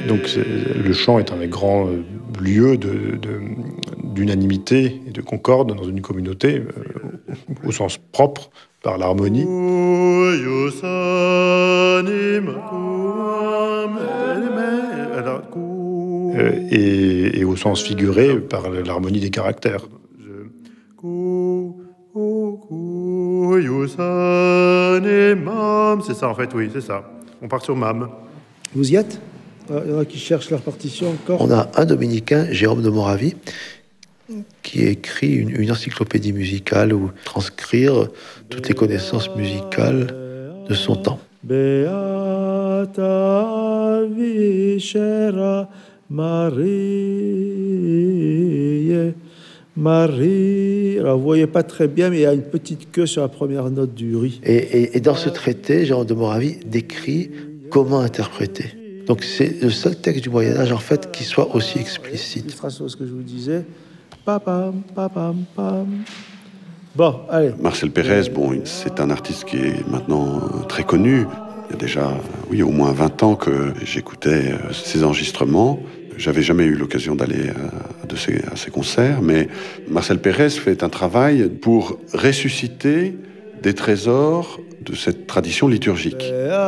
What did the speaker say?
Donc le chant est un des grands lieux d'unanimité et de concorde dans une communauté, au sens propre, par l'harmonie. Et au sens figuré, par l'harmonie des caractères. C'est ça, en fait, oui, c'est ça. On part sur Mam. Vous y êtes ? Il y en a qui cherchent leur partition encore. On a un dominicain, Jérôme de Moravie, qui écrit une encyclopédie musicale où transcrire toutes les connaissances musicales de son temps. Beata viscera Marie. Marie. Alors vous voyez pas très bien, mais il y a une petite queue sur la première note du riz. Et dans ce traité, Jérôme de Moravie décrit comment interpréter. Donc c'est le seul texte du Moyen-Âge, en fait, qui soit aussi explicite. Illustration, ce que je vous disais. Papam, papam, pam. Bon, allez. Marcel Pérez, c'est un artiste qui est maintenant très connu. Il y a déjà, au moins 20 ans que j'écoutais ses enregistrements. J'avais jamais eu l'occasion d'aller à ses concerts, mais Marcel Pérez fait un travail pour ressusciter des trésors de cette tradition liturgique.